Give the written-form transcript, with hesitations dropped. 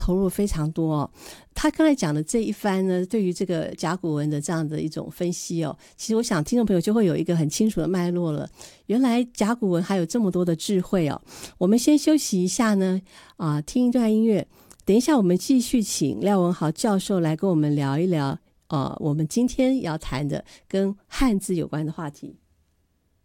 投入非常多哦。他刚才讲的这一番呢，对于这个甲骨文的这样的一种分析哦，其实我想听众朋友就会有一个很清楚的脉络了。原来甲骨文还有这么多的智慧哦。我们先休息一下呢，听一段音乐。等一下我们继续请廖文豪教授来跟我们聊一聊我们今天要谈的跟汉字有关的话题。